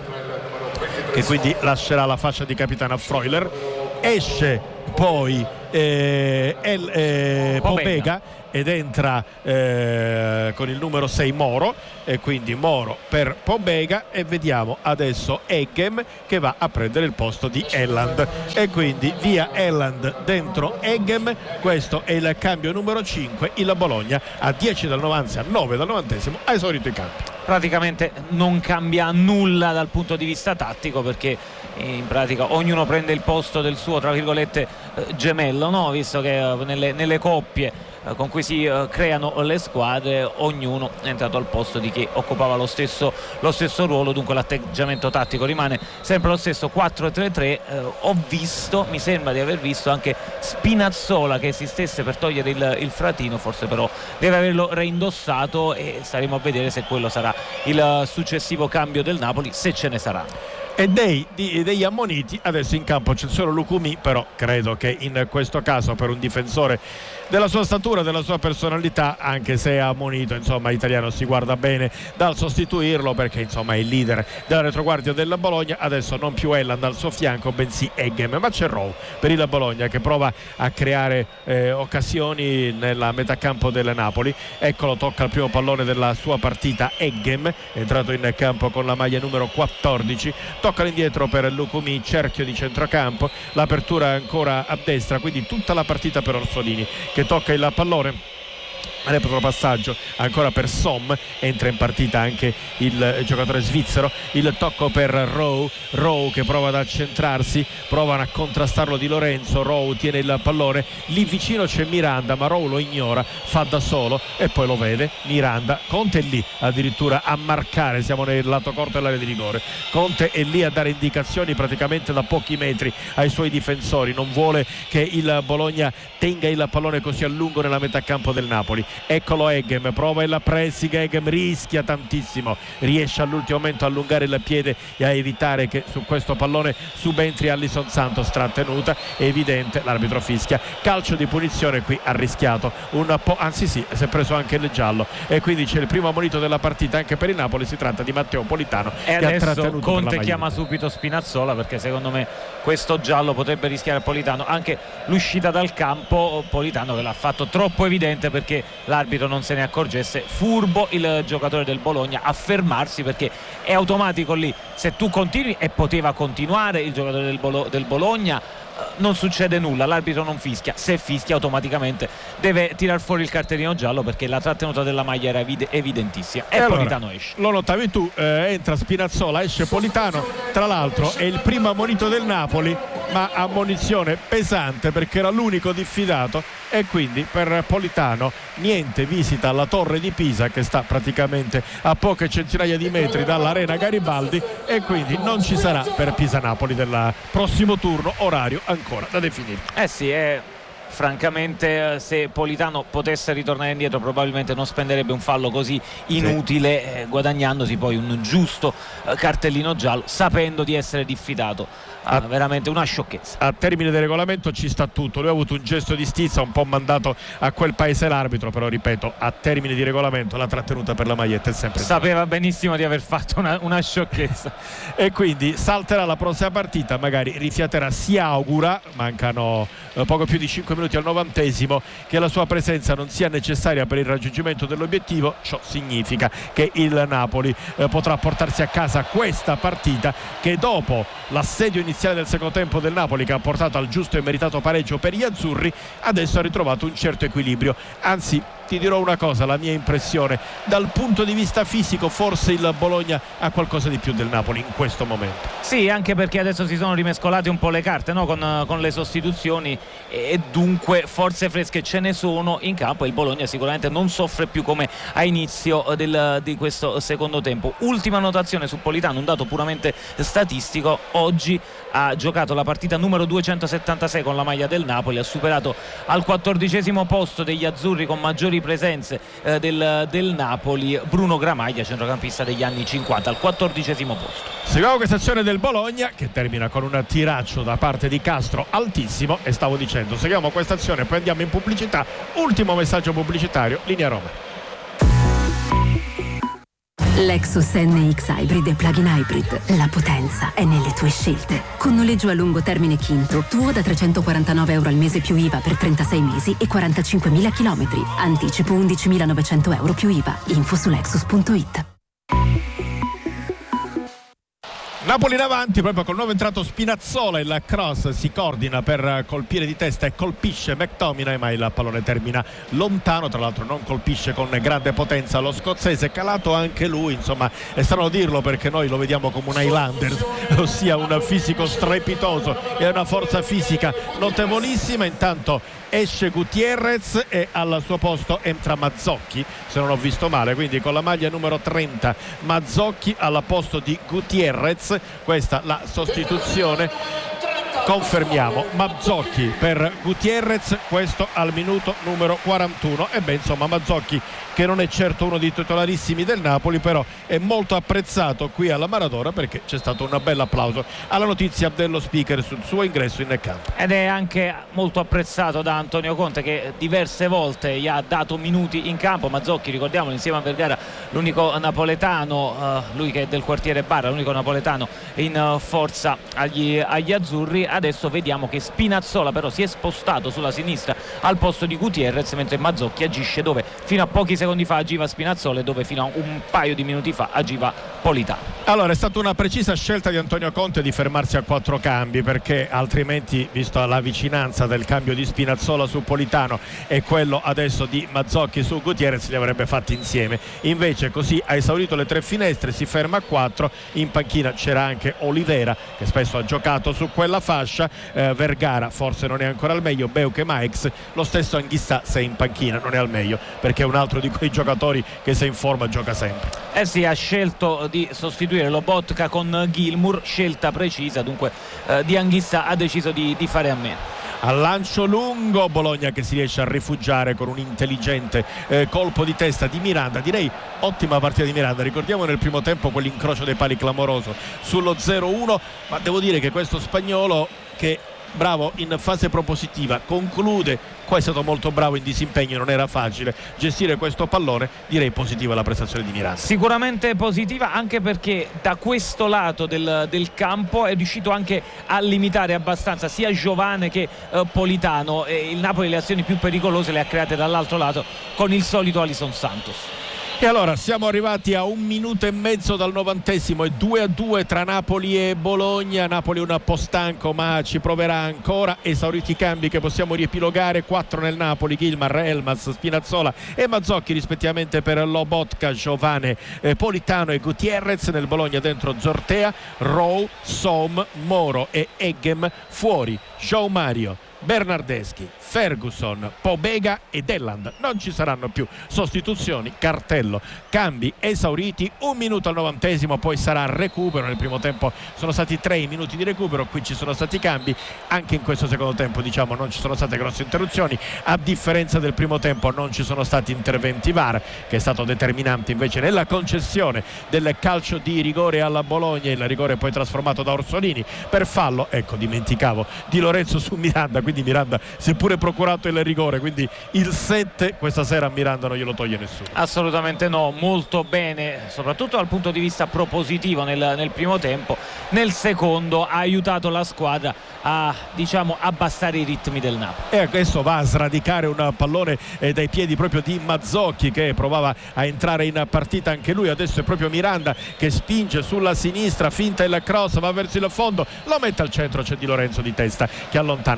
che quindi lascerà la fascia di capitano a Freuler. Esce poi eh, El, eh, Pobega ed entra eh, con il numero sei Moro, e quindi Moro per Pobega, e vediamo adesso Eggem che va a prendere il posto di Elland, e quindi via Elland dentro Eggem. Questo è il cambio numero cinque. Il Bologna a dieci dal novanta, a nove dal novantesimo ha esaurito i campi. Praticamente non cambia nulla dal punto di vista tattico, perché in pratica ognuno prende il posto del suo, tra virgolette, gemello, no? Visto che nelle, nelle coppie con cui si uh, creano le squadre ognuno è entrato al posto di chi occupava lo stesso, lo stesso ruolo, dunque l'atteggiamento tattico rimane sempre lo stesso, quattro tre tre. uh, ho visto, mi sembra di aver visto anche Spinazzola che si stesse per togliere il, il fratino, forse però deve averlo reindossato, e staremo a vedere se quello sarà il successivo cambio del Napoli, se ce ne sarà. E dei, di, degli ammoniti adesso in campo c'è solo Lukumi, però credo che in questo caso per un difensore della sua statura, della sua personalità, anche se è ammonito, insomma Italiano si guarda bene dal sostituirlo, perché insomma è il leader della retroguardia del Bologna. Adesso non più Elland al suo fianco bensì Eggem, ma c'è Rowe per il Bologna che prova a creare eh, occasioni nella metà campo del Napoli. Eccolo, tocca il primo pallone della sua partita Eggem, è entrato in campo con la maglia numero quattordici, tocca l'indietro per Lukumi, cerchio di centrocampo, l'apertura ancora a destra, quindi tutta la partita per Orsolini che tocca il pallone. Retropassaggio ancora per Som, entra in partita anche il giocatore svizzero, il tocco per Rowe, Rowe che prova ad accentrarsi, provano a contrastarlo Di Lorenzo, Rowe tiene il pallone, lì vicino c'è Miranda ma Rowe lo ignora, fa da solo e poi lo vede Miranda, Conte è lì addirittura a marcare, siamo nel lato corto dell'area di rigore, Conte è lì a dare indicazioni praticamente da pochi metri ai suoi difensori, non vuole che il Bologna tenga il pallone così a lungo nella metà campo del Napoli. Eccolo Eggem, prova il pressing, Eggem rischia tantissimo, riesce all'ultimo momento a allungare il piede e a evitare che su questo pallone subentri Alisson Santos, trattenuta, è evidente, l'arbitro fischia calcio di punizione, qui ha rischiato un po', anzi sì, si è preso anche il giallo, e quindi c'è il primo ammonito della partita anche per il Napoli, si tratta di Matteo Politano e che adesso ha trattenuto. Conte chiama subito Spinazzola, perché secondo me questo giallo potrebbe rischiare Politano, anche l'uscita dal campo Politano che l'ha fatto troppo evidente perché l'arbitro non se ne accorgesse. Furbo il giocatore del Bologna a fermarsi, perché è automatico lì, se tu continui, e poteva continuare il giocatore del, Bolo- del Bologna, non succede nulla, l'arbitro non fischia, se fischia automaticamente deve tirar fuori il cartellino giallo, perché la trattenuta della maglia era evid- evidentissima e, e allora, Politano esce. Lo notavi tu, eh, entra Spinazzola, esce Politano, tra l'altro è il primo ammonito del Napoli, ma ammonizione pesante perché era l'unico diffidato, e quindi per Politano niente visita alla Torre di Pisa, che sta praticamente a poche centinaia di metri dall'Arena Garibaldi, e quindi non ci sarà per Pisa-Napoli del prossimo turno, orario ancora da definire. Eh sì, è... francamente se Politano potesse ritornare indietro probabilmente non spenderebbe un fallo così inutile, sì. eh, guadagnandosi poi un giusto eh, cartellino giallo, sapendo di essere diffidato. Ah, a, veramente una sciocchezza. A termine del regolamento ci sta tutto, lui ha avuto un gesto di stizza un po' mandato a quel paese l'arbitro, però ripeto, a termine di regolamento la trattenuta per la maglietta è sempre sapeva benissimo di aver fatto una, una sciocchezza e quindi salterà la prossima partita, magari rifiaterà, si augura, mancano eh, poco più di cinque minuti al novantesimo, che la sua presenza non sia necessaria per il raggiungimento dell'obiettivo. Ciò significa che il Napoli eh, potrà portarsi a casa questa partita, che dopo l'assedio iniziale del secondo tempo del Napoli, che ha portato al giusto e meritato pareggio per gli azzurri, adesso ha ritrovato un certo equilibrio, anzi ti dirò una cosa, la mia impressione dal punto di vista fisico forse il Bologna ha qualcosa di più del Napoli in questo momento. Sì, anche perché adesso si sono rimescolate un po' le carte, no? con, con le sostituzioni, e dunque forze fresche ce ne sono in campo e il Bologna sicuramente non soffre più come a inizio del, di questo secondo tempo. Ultima notazione su Politano, un dato puramente statistico: oggi ha giocato la partita numero duecentosettantasei con la maglia del Napoli, ha superato al quattordicesimo posto degli azzurri con maggiori presenze eh, del, del Napoli Bruno Gramaglia, centrocampista degli anni cinquanta, al quattordicesimo posto. Seguiamo questa azione del Bologna che termina con un tiraccio da parte di Castro altissimo, e stavo dicendo seguiamo questa azione, poi andiamo in pubblicità. Ultimo messaggio pubblicitario, linea Roma. Lexus N X Hybrid e Plug-in Hybrid. La potenza è nelle tue scelte. Con noleggio a lungo termine Kinto, tuo da trecentoquarantanove euro al mese più I V A per trentasei mesi e quarantacinquemila chilometri. Anticipo undicimilanovecento euro più I V A. Info su lexus punto it. Napoli in avanti proprio col nuovo entrato Spinazzola, il cross si coordina per colpire di testa e colpisce McTominay, ma il pallone termina lontano, tra l'altro non colpisce con grande potenza lo scozzese, calato anche lui, insomma è strano dirlo perché noi lo vediamo come un Highlander, ossia un fisico strepitoso e una forza fisica notevolissima. Intanto esce Gutierrez e al suo posto entra Mazzocchi, se non ho visto male, quindi con la maglia numero trenta Mazzocchi al posto di Gutierrez. Questa la sostituzione, confermiamo Mazzocchi per Gutierrez, questo al minuto numero quarantuno. E beh, insomma, Mazzocchi che non è certo uno dei titolarissimi del Napoli, però è molto apprezzato qui alla Maradona perché c'è stato un bel applauso alla notizia dello speaker sul suo ingresso in campo. Ed è anche molto apprezzato da Antonio Conte, che diverse volte gli ha dato minuti in campo. Mazzocchi, ricordiamolo, insieme a Vergara l'unico napoletano, uh, lui che è del quartiere Barra, l'unico napoletano in uh, forza agli, agli azzurri. Adesso vediamo che Spinazzola però si è spostato sulla sinistra al posto di Gutierrez, mentre Mazzocchi agisce dove fino a pochi secondi fa agiva Spinazzola e dove fino a un paio di minuti fa agiva Politano. Allora è stata una precisa scelta di Antonio Conte di fermarsi a quattro cambi, perché altrimenti, visto la vicinanza del cambio di Spinazzola su Politano e quello adesso di Mazzocchi su Gutierrez, li avrebbe fatti insieme. Invece così ha esaurito le tre finestre, si ferma a quattro. In panchina c'era anche Olivera che spesso ha giocato su quella fascia, eh, Vergara forse non è ancora al meglio, Beuke Maix, lo stesso Anghissà se è in panchina non è al meglio perché è un altro di quei giocatori che se in forma gioca sempre. Eh sì, ha scelto di sostituire Lobotka con Gilmour, scelta precisa, dunque eh, di Anghissà ha deciso di, di fare a meno. Al lancio lungo Bologna che si riesce a rifugiare con un intelligente eh, colpo di testa di Miranda, direi ottima partita di Miranda. Ricordiamo nel primo tempo quell'incrocio dei pali clamoroso sullo zero uno, ma devo dire che questo spagnolo, che bravo in fase propositiva, conclude, qua è stato molto bravo in disimpegno, non era facile gestire questo pallone. Direi positiva la prestazione di Miranda. Sicuramente positiva, anche perché da questo lato del, del campo è riuscito anche a limitare abbastanza sia Giovane che eh, Politano, e il Napoli le azioni più pericolose le ha create dall'altro lato con il solito Alisson Santos. E allora siamo arrivati a un minuto e mezzo dal novantesimo e due a due tra Napoli e Bologna. Napoli un po' stanco ma ci proverà ancora. Esauriti i cambi che possiamo riepilogare: quattro nel Napoli, Gilmar, Elmas, Spinazzola e Mazzocchi rispettivamente per Lobotka, Giovane, eh, Politano e Gutierrez. Nel Bologna dentro Zortea, Rowe, Som, Moro e Eggem. Fuori João Mario, Bernardeschi, Ferguson, Pobega e Delland. Non ci saranno più sostituzioni, cartello, cambi esauriti. Un minuto al novantesimo, poi sarà recupero. Nel primo tempo sono stati tre i minuti di recupero, qui ci sono stati cambi. Anche in questo secondo tempo, diciamo, non ci sono state grosse interruzioni. A differenza del primo tempo non ci sono stati interventi V A R, che è stato determinante invece nella concessione del calcio di rigore alla Bologna. Il rigore poi trasformato da Orsolini per fallo, ecco, dimenticavo, di Lorenzo su Miranda. Quindi Miranda si è pure procurato il rigore, quindi il sette questa sera a Miranda non glielo toglie nessuno. Assolutamente no, molto bene, soprattutto dal punto di vista propositivo nel, nel primo tempo. Nel secondo ha aiutato la squadra a, diciamo, abbassare i ritmi del Napoli. E adesso va a sradicare un pallone eh, dai piedi proprio di Mazzocchi, che provava a entrare in partita anche lui. Adesso è proprio Miranda che spinge sulla sinistra, finta il cross, va verso il fondo, lo mette al centro, c'è Di Lorenzo di testa che allontana fra pochi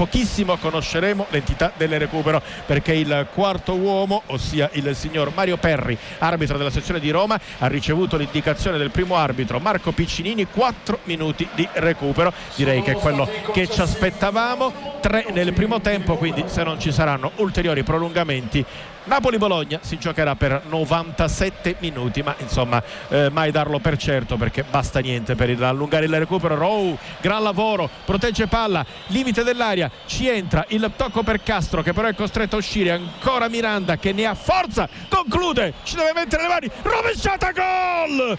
pochissimo conosceremo l'entità del recupero, perché il quarto uomo, ossia il signor Mario Perri, arbitro della sezione di Roma, ha ricevuto l'indicazione del primo arbitro Marco Piccinini: quattro minuti di recupero. Direi che è quello che ci aspettavamo, tre nel primo tempo, quindi se non ci saranno ulteriori prolungamenti Napoli-Bologna si giocherà per novantasette minuti, ma insomma eh, mai darlo per certo, perché basta niente per il, allungare il recupero. Rowe, gran lavoro, protegge palla, limite dell'area, ci entra il tocco per Castro, che però è costretto a uscire. Ancora Miranda che ne ha forza, conclude, ci deve mettere le mani, rovesciata, gol!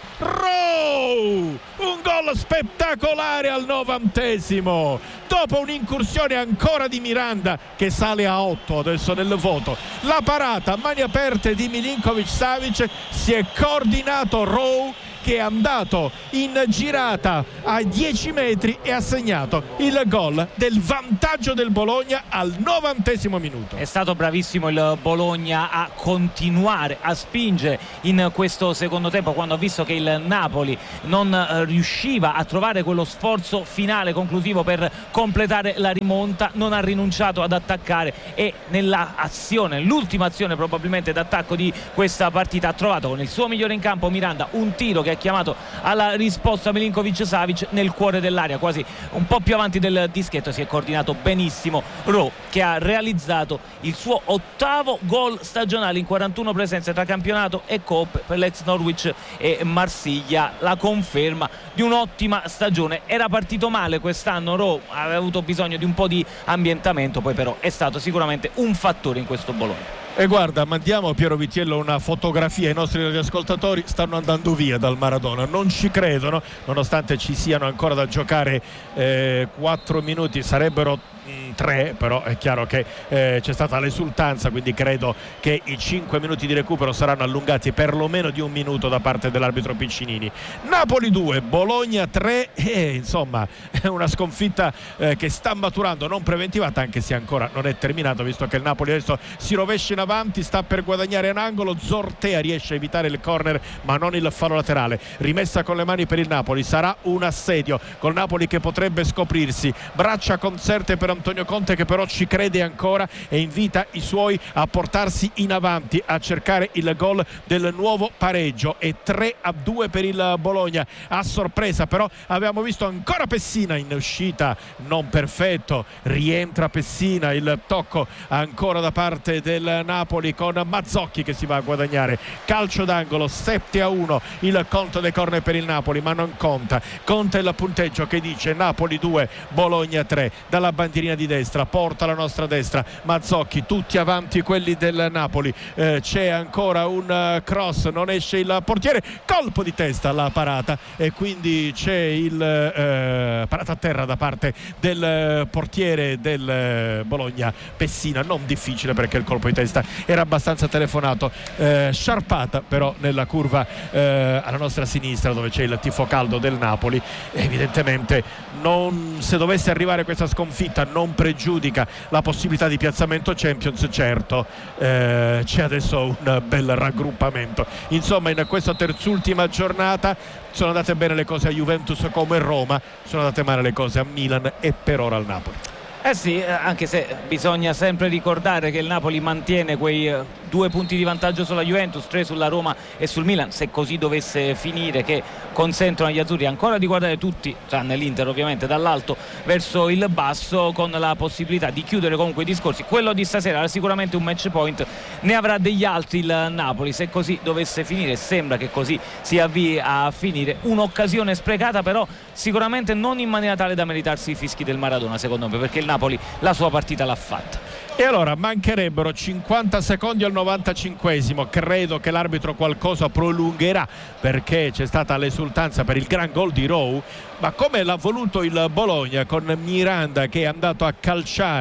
Rowe, un gol spettacolare al novantesimo, dopo un'incursione ancora di Miranda che sale a otto adesso nel voto. La parata a mani aperte di Milinkovic-Savic, si è coordinato Rowe, che è andato in girata a dieci metri e ha segnato il gol del vantaggio del Bologna al novantesimo minuto. È stato bravissimo il Bologna a continuare a spingere in questo secondo tempo, quando ha visto che il Napoli non eh, riusciva a trovare quello sforzo finale conclusivo per completare la rimonta. Non ha rinunciato ad attaccare e nella azione, l'ultima azione probabilmente d'attacco di questa partita, ha trovato con il suo migliore in campo Miranda un tiro che ha chiamato alla risposta Milinkovic-Savic nel cuore dell'area, quasi un po' più avanti del dischetto. Si è coordinato benissimo Rowe, che ha realizzato il suo ottavo gol stagionale in quarantuno presenze tra campionato e Coppa per l'ex Norwich e Marsiglia, la conferma di un'ottima stagione. Era partito male quest'anno Rowe, aveva avuto bisogno di un po' di ambientamento, poi però è stato sicuramente un fattore in questo Bologna. E guarda, mandiamo Piero Vitiello una fotografia, i nostri ascoltatori stanno andando via dal Maradona, non ci credono, nonostante ci siano ancora da giocare eh, quattro minuti, sarebbero mh, tre, però è chiaro che eh, c'è stata l'esultanza, quindi credo che i cinque minuti di recupero saranno allungati perlomeno di un minuto da parte dell'arbitro Piccinini. Napoli due, Bologna tre, e insomma è una sconfitta eh, che sta maturando, non preventivata, anche se ancora non è terminato, visto che il Napoli adesso si rovescia in avanti, sta per guadagnare un angolo. Zortea riesce a evitare il corner ma non il fallo laterale, rimessa con le mani per il Napoli, sarà un assedio col Napoli che potrebbe scoprirsi. Braccia concerte per Antonio Conte, che però ci crede ancora e invita i suoi a portarsi in avanti, a cercare il gol del nuovo pareggio. E tre a due per il Bologna. A sorpresa però avevamo visto ancora Pessina in uscita, non perfetto, rientra Pessina, il tocco ancora da parte del Napoli con Mazzocchi che si va a guadagnare calcio d'angolo. Sette a uno il conto dei corner per il Napoli, ma non conta, conta il punteggio che dice Napoli due, Bologna tre. Dalla bandierina di destra porta la nostra destra Mazzocchi, tutti avanti quelli del Napoli, eh, c'è ancora un uh, cross, non esce il portiere, colpo di testa alla parata e quindi c'è il uh, parata a terra da parte del uh, portiere del uh, Bologna Pessina. Non difficile, perché il colpo di testa era abbastanza telefonato, eh, sciarpata però nella curva eh, alla nostra sinistra, dove c'è il tifo caldo del Napoli. Evidentemente non, se dovesse arrivare questa sconfitta, non pregiudica la possibilità di piazzamento Champions. Certo, eh, c'è adesso un bel raggruppamento. Insomma, in questa terzultima giornata sono andate bene le cose a Juventus come Roma, sono andate male le cose a Milan e per ora al Napoli. Eh sì, anche se bisogna sempre ricordare che il Napoli mantiene quei due punti di vantaggio sulla Juventus, tre sulla Roma e sul Milan, se così dovesse finire, che consentono agli azzurri ancora di guardare tutti, tranne l'Inter ovviamente, dall'alto verso il basso, con la possibilità di chiudere comunque i discorsi. Quello di stasera era sicuramente un match point, ne avrà degli altri il Napoli se così dovesse finire, sembra che così si avvii a finire. Un'occasione sprecata, però sicuramente non in maniera tale da meritarsi i fischi del Maradona, secondo me, perché il Napoli la sua partita l'ha fatta. E allora mancherebbero cinquanta secondi al novantacinquesimo, credo che l'arbitro qualcosa prolungherà, perché c'è stata l'esultanza per il gran gol di Rowe, ma come l'ha voluto il Bologna, con Miranda che è andato a calciare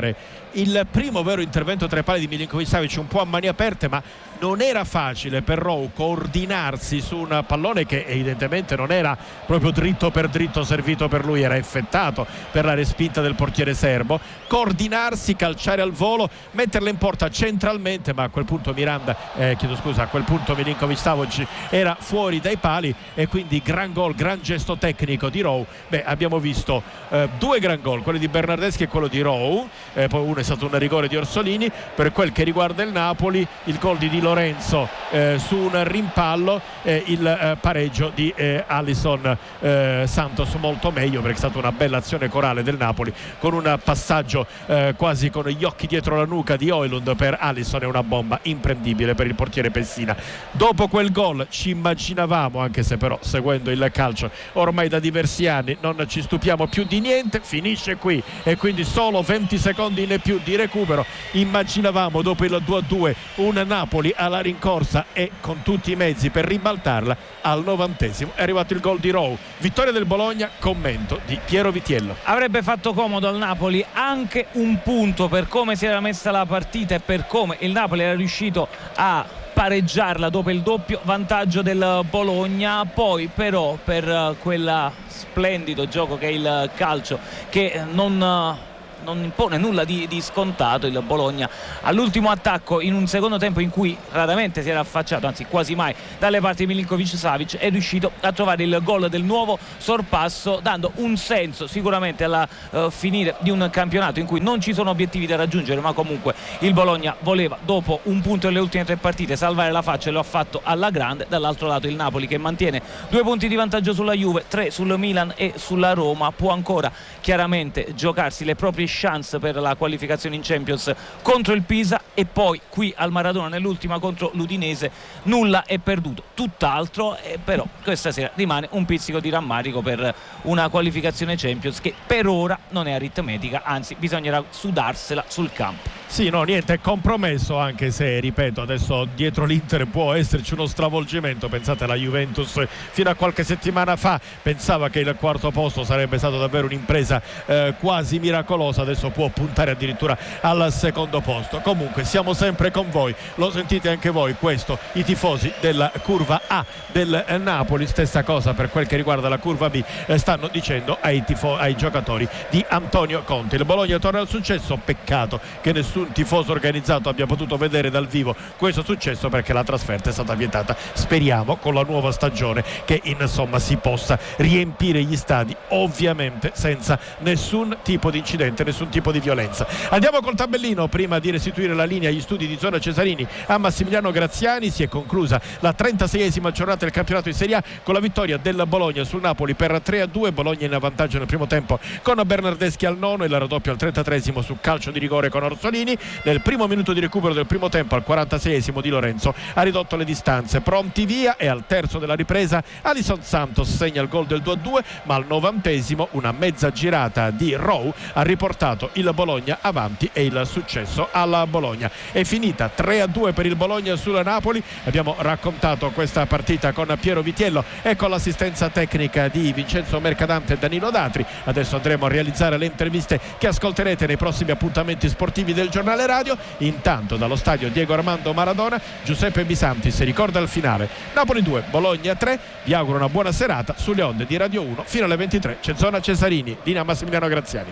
il primo vero intervento tra i pali di Milinković-Savić, un po' a mani aperte, ma non era facile per Rowe coordinarsi su un pallone che evidentemente non era proprio dritto per dritto servito per lui, era effettato per la respinta del portiere serbo. Coordinarsi, calciare al volo, metterla in porta centralmente, ma a quel punto Miranda eh, chiedo scusa a quel punto Milinković-Savić era fuori dai pali, e quindi gran gol, gran gesto tecnico di Rowe. Beh, abbiamo visto eh, due gran gol, quello di Bernardeschi e quello di Rowe, eh, poi uno è stato un rigore di Orsolini. Per quel che riguarda il Napoli, il gol di Di Lorenzo eh, su un rimpallo, eh, il eh, pareggio di eh, Alisson eh, Santos molto meglio, perché è stata una bella azione corale del Napoli con un passaggio eh, quasi con gli occhi dietro la nuca di Højlund per Alisson, è una bomba imprendibile per il portiere Pessina. Dopo quel gol ci immaginavamo, anche se però seguendo il calcio ormai da diversi anni non ci stupiamo più di niente, finisce qui e quindi solo venti secondi in più di recupero. Immaginavamo dopo il due a due un Napoli alla rincorsa e con tutti i mezzi per ribaltarla. Al novantesimo è arrivato il gol di Rowe. Vittoria del Bologna, commento di Piero Vitiello. Avrebbe fatto comodo al Napoli anche un punto per come si era messa la partita e per come il Napoli era riuscito a pareggiarla dopo il doppio vantaggio del Bologna. Poi però per quel splendido gioco che è il calcio, che non non impone nulla di, di scontato, il Bologna all'ultimo attacco in un secondo tempo in cui raramente si era affacciato, anzi quasi mai, dalle parti di Milinković-Savić, è riuscito a trovare il gol del nuovo sorpasso, dando un senso sicuramente alla uh, finire di un campionato in cui non ci sono obiettivi da raggiungere, ma comunque il Bologna voleva, dopo un punto nelle ultime tre partite, salvare la faccia e lo ha fatto alla grande. Dall'altro lato il Napoli, che mantiene due punti di vantaggio sulla Juve, tre sul Milan e sulla Roma, può ancora chiaramente giocarsi le proprie chance per la qualificazione in Champions contro il Pisa, e poi qui al Maradona nell'ultima contro l'Udinese nulla è perduto, tutt'altro. E però questa sera rimane un pizzico di rammarico per una qualificazione Champions che per ora non è aritmetica, anzi bisognerà sudarsela sul campo. Sì, no, niente, è compromesso, anche se, ripeto, adesso dietro l'Inter può esserci uno stravolgimento. Pensate, la Juventus fino a qualche settimana fa pensava che il quarto posto sarebbe stato davvero un'impresa eh, quasi miracolosa, adesso può puntare addirittura al secondo posto. Comunque siamo sempre con voi, lo sentite anche voi questo, i tifosi della curva A del Napoli, stessa cosa per quel che riguarda la curva B, eh, stanno dicendo ai, tifo- ai giocatori di Antonio Conte. Il Bologna torna al successo, peccato che nessuno un tifoso organizzato abbia potuto vedere dal vivo questo successo, perché la trasferta è stata vietata. Speriamo con la nuova stagione che insomma si possa riempire gli stadi, ovviamente senza nessun tipo di incidente, nessun tipo di violenza. Andiamo col tabellino prima di restituire la linea agli studi di zona Cesarini a Massimiliano Graziani. Si è conclusa la trentaseiesima giornata del campionato in Serie A con la vittoria del Bologna sul Napoli per tre a due. Bologna in vantaggio nel primo tempo con Bernardeschi al nono e la raddoppio al trentatreesimo su calcio di rigore con Orsolini. Nel primo minuto di recupero del primo tempo, al quarantaseiesimo, Di Lorenzo ha ridotto le distanze, pronti via, e al terzo della ripresa Alisson Santos segna il gol del due a due, ma al novantesimo una mezza girata di Rowe ha riportato il Bologna avanti e il successo alla Bologna. È finita tre a due per il Bologna sulla Napoli. Abbiamo raccontato questa partita con Piero Vitiello e con l'assistenza tecnica di Vincenzo Mercadante e Danilo Datri. Adesso andremo a realizzare le interviste che ascolterete nei prossimi appuntamenti sportivi del giornale radio. Intanto dallo stadio Diego Armando Maradona, Giuseppe Bisanti si ricorda il finale: Napoli due, Bologna tre. Vi auguro una buona serata sulle onde di Radio uno fino alle ventitré. C'è zona Cesarini, linea Massimiliano Graziani.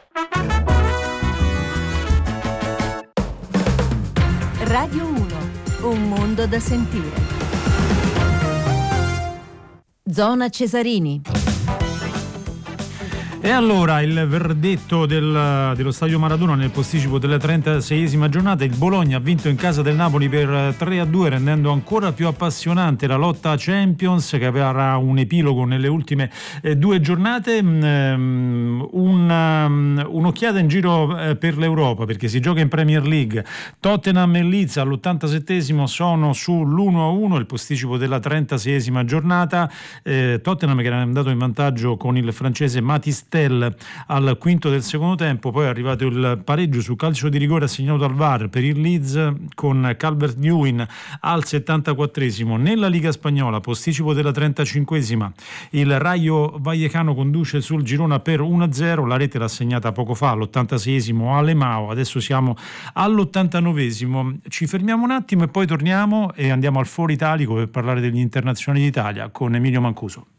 Radio uno, un mondo da sentire. Zona Cesarini. E allora il verdetto del, dello stadio Maradona nel posticipo della trentaseiesima giornata: il Bologna ha vinto in casa del Napoli per tre a due, rendendo ancora più appassionante la lotta a Champions, che avrà un epilogo nelle ultime eh, due giornate. Um, una, um, un'occhiata in giro eh, per l'Europa, perché si gioca in Premier League. Tottenham e Leeds all'ottantasettesimo sono sull'uno a uno, il posticipo della trentaseiesima giornata. eh, Tottenham che era andato in vantaggio con il francese Matisse Castel al quinto del secondo tempo, poi è arrivato il pareggio su calcio di rigore assegnato al V A R per il Leeds con Calvert-Lewin al settantaquattresimo. Nella Liga Spagnola, posticipo della trentacinquesima, il Rayo Vallecano conduce sul Girona per uno a zero, la rete l'ha segnata poco fa all'ottantaseiesimo Alemao, adesso siamo all'ottantanovesimo. Ci fermiamo un attimo e poi torniamo e andiamo al Foro Italico per parlare degli internazionali d'Italia con Emilio Mancuso.